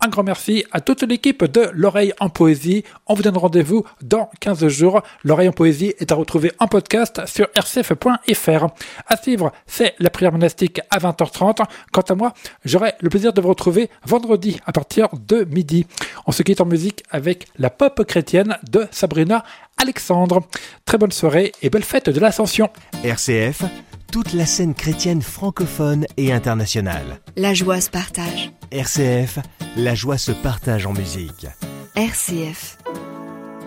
Un grand merci à toute l'équipe de L'Oreille en Poésie. On vous donne rendez-vous dans 15 jours. L'Oreille en Poésie est à retrouver en podcast sur rcf.fr. À suivre, c'est la prière monastique à 20h30. Quant à moi, j'aurai le plaisir de vous retrouver vendredi à partir de midi. On se quitte en musique avec la pop chrétienne de Sabrina Alexandre. Très bonne soirée et belle fête de l'Ascension. RCF, toute la scène chrétienne francophone et internationale. La joie se partage. RCF, la joie se partage en musique. RCF.